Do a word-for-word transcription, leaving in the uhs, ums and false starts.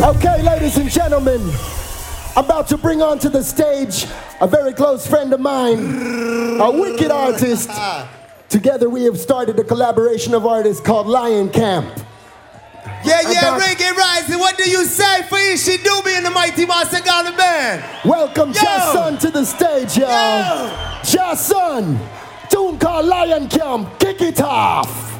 Okay, ladies and gentlemen, I'm about to bring onto the stage a very close friend of mine, a wicked artist. Together we have started a collaboration of artists called Lion Camp. Yeah, yeah, About... Reggae Rising, what do you say for Ishi Doobie and the Mighty Master Garden Band? Welcome Jason to the stage, y'all. Jason, tune called Lion Camp, kick it off.